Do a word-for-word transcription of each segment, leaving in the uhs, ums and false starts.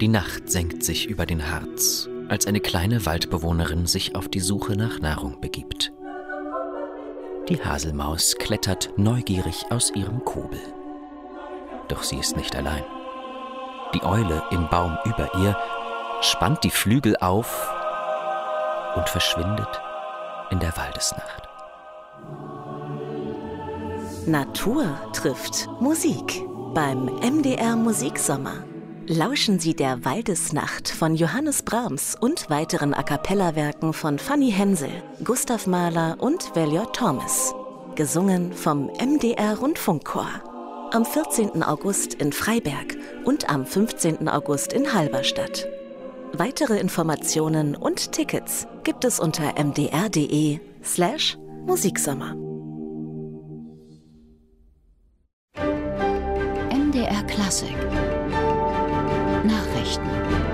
Die Nacht senkt sich über den Harz, als eine kleine Waldbewohnerin sich auf die Suche nach Nahrung begibt. Die Haselmaus klettert neugierig aus ihrem Kobel. Doch sie ist nicht allein. Die Eule im Baum über ihr spannt die Flügel auf und verschwindet in der Waldesnacht. Natur trifft Musik beim M D R Musiksommer. Lauschen Sie der Waldesnacht von Johannes Brahms und weiteren A-cappella-Werken von Fanny Hensel, Gustav Mahler und Valior Thomas. Gesungen vom M D R Rundfunkchor. Am vierzehnten August in Freiberg und am fünfzehnten August in Halberstadt. Weitere Informationen und Tickets gibt es unter mdr.de slash Musiksommer. M D R Klassik Nachrichten.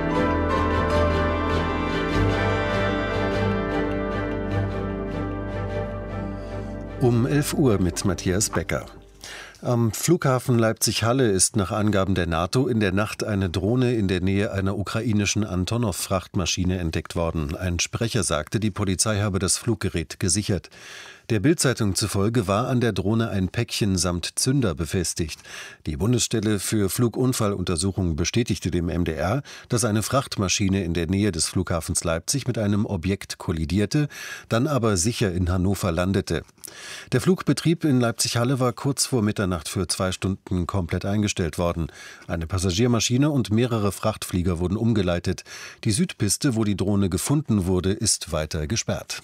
Um elf Uhr mit Matthias Becker. Am Flughafen Leipzig-Halle ist nach Angaben der NATO in der Nacht eine Drohne in der Nähe einer ukrainischen Antonov-Frachtmaschine entdeckt worden. Ein Sprecher sagte, die Polizei habe das Fluggerät gesichert. Der Bild-Zeitung zufolge war an der Drohne ein Päckchen samt Zünder befestigt. Die Bundesstelle für Flugunfalluntersuchungen bestätigte dem M D R, dass eine Frachtmaschine in der Nähe des Flughafens Leipzig mit einem Objekt kollidierte, dann aber sicher in Hannover landete. Der Flugbetrieb in Leipzig-Halle war kurz vor Mitternacht für zwei Stunden komplett eingestellt worden. Eine Passagiermaschine und mehrere Frachtflieger wurden umgeleitet. Die Südpiste, wo die Drohne gefunden wurde, ist weiter gesperrt.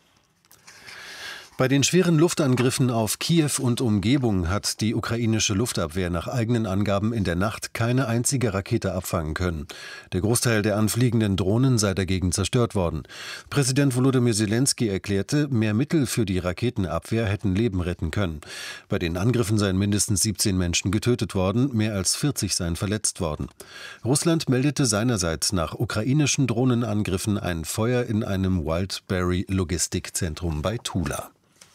Bei den schweren Luftangriffen auf Kiew und Umgebung hat die ukrainische Luftabwehr nach eigenen Angaben in der Nacht keine einzige Rakete abfangen können. Der Großteil der anfliegenden Drohnen sei dagegen zerstört worden. Präsident Volodymyr Zelensky erklärte, mehr Mittel für die Raketenabwehr hätten Leben retten können. Bei den Angriffen seien mindestens siebzehn Menschen getötet worden, mehr als vierzig seien verletzt worden. Russland meldete seinerseits nach ukrainischen Drohnenangriffen ein Feuer in einem Wildberry-Logistikzentrum bei Tula.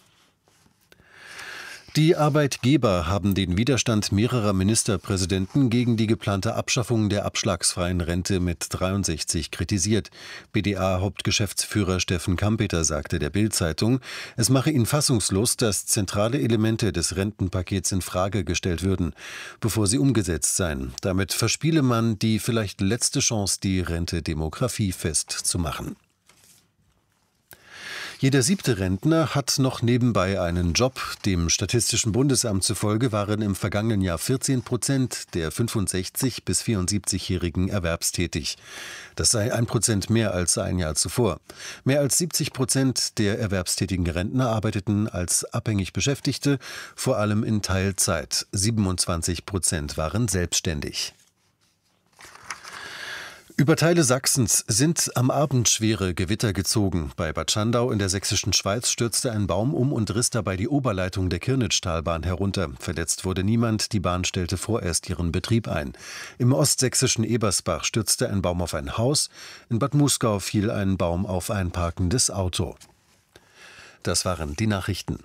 Die Arbeitgeber haben den Widerstand mehrerer Ministerpräsidenten gegen die geplante Abschaffung der abschlagsfreien Rente mit dreiundsechzig kritisiert. B D A-Hauptgeschäftsführer Steffen Kampeter sagte der Bild-Zeitung, es mache ihn fassungslos, dass zentrale Elemente des Rentenpakets in Frage gestellt würden, bevor sie umgesetzt seien. Damit verspiele man die vielleicht letzte Chance, die Rente demografiefest zu machen. Jeder siebte Rentner hat noch nebenbei einen Job. Dem Statistischen Bundesamt zufolge waren im vergangenen Jahr vierzehn Prozent der fünfundsechzig- bis vierundsiebzigjährigen erwerbstätig. Das sei ein Prozent mehr als ein Jahr zuvor. Mehr als siebzig Prozent der erwerbstätigen Rentner arbeiteten als abhängig Beschäftigte, vor allem in Teilzeit. siebenundzwanzig Prozent waren selbstständig. Über Teile Sachsens sind am Abend schwere Gewitter gezogen. Bei Bad Schandau in der sächsischen Schweiz stürzte ein Baum um und riss dabei die Oberleitung der Kirnitschtalbahn herunter. Verletzt wurde niemand, die Bahn stellte vorerst ihren Betrieb ein. Im ostsächsischen Ebersbach stürzte ein Baum auf ein Haus. In Bad Muskau fiel ein Baum auf ein parkendes Auto. Das waren die Nachrichten.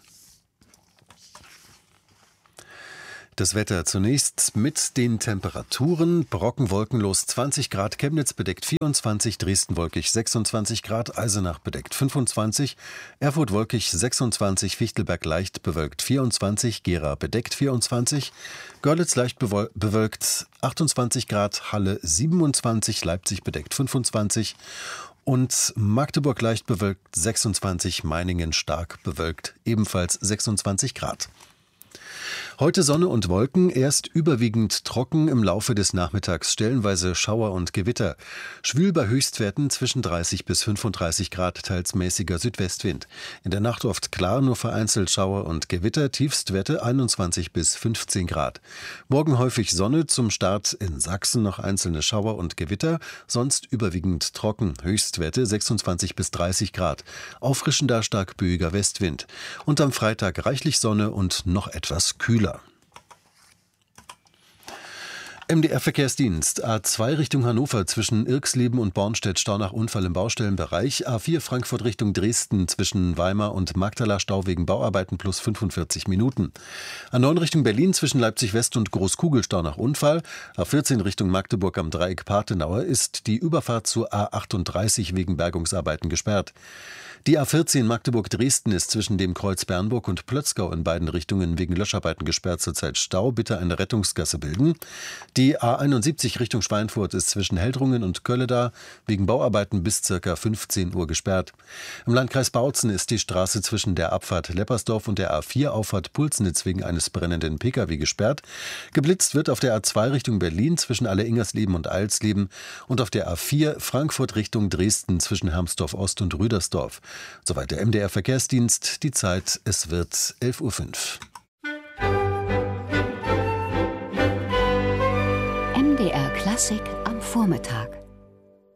Das Wetter zunächst mit den Temperaturen. Brocken wolkenlos zwanzig Grad, Chemnitz bedeckt vierundzwanzig, Dresden wolkig sechsundzwanzig Grad, Eisenach bedeckt fünfundzwanzig, Erfurt wolkig sechsundzwanzig, Fichtelberg leicht bewölkt vierundzwanzig, Gera bedeckt vierundzwanzig, Görlitz leicht bewölkt achtundzwanzig Grad, Halle siebenundzwanzig, Leipzig bedeckt fünfundzwanzig und Magdeburg leicht bewölkt sechsundzwanzig, Meiningen stark bewölkt ebenfalls sechsundzwanzig Grad. Heute Sonne und Wolken, erst überwiegend trocken, im Laufe des Nachmittags stellenweise Schauer und Gewitter. Schwül bei Höchstwerten zwischen dreißig bis fünfunddreißig Grad, teils mäßiger Südwestwind. In der Nacht oft klar, nur vereinzelt Schauer und Gewitter, Tiefstwerte einundzwanzig bis fünfzehn Grad. Morgen häufig Sonne, zum Start in Sachsen noch einzelne Schauer und Gewitter, sonst überwiegend trocken, Höchstwerte sechsundzwanzig bis dreißig Grad. Auffrischender stark böiger Westwind. Und am Freitag reichlich Sonne und noch etwas kühler. M D R-Verkehrsdienst. A zwei Richtung Hannover zwischen Irxleben und Bornstedt Stau nach Unfall im Baustellenbereich. A vier Frankfurt Richtung Dresden zwischen Weimar und Magdala Stau wegen Bauarbeiten plus fünfundvierzig Minuten. A neun Richtung Berlin zwischen Leipzig West und Großkugel Stau nach Unfall. A vierzehn Richtung Magdeburg am Dreieck Partenauer ist die Überfahrt zur A achtunddreißig wegen Bergungsarbeiten gesperrt. Die A vierzehn Magdeburg-Dresden ist zwischen dem Kreuz Bernburg und Plötzgau in beiden Richtungen wegen Löscharbeiten gesperrt, zurzeit Stau, bitte eine Rettungsgasse bilden. Die A einundsiebzig Richtung Schweinfurt ist zwischen Heldrungen und Kölleda wegen Bauarbeiten bis ca. fünfzehn Uhr gesperrt. Im Landkreis Bautzen ist die Straße zwischen der Abfahrt Leppersdorf und der A vier Auffahrt Pulsnitz wegen eines brennenden Pkw gesperrt. Geblitzt wird auf der A zwei Richtung Berlin zwischen Alle-Ingersleben und Eilsleben und auf der A vier Frankfurt Richtung Dresden zwischen Hermsdorf Ost und Rüdersdorf. Soweit der M D R-Verkehrsdienst. Die Zeit, es wird elf Uhr fünf. M D R Klassik am Vormittag.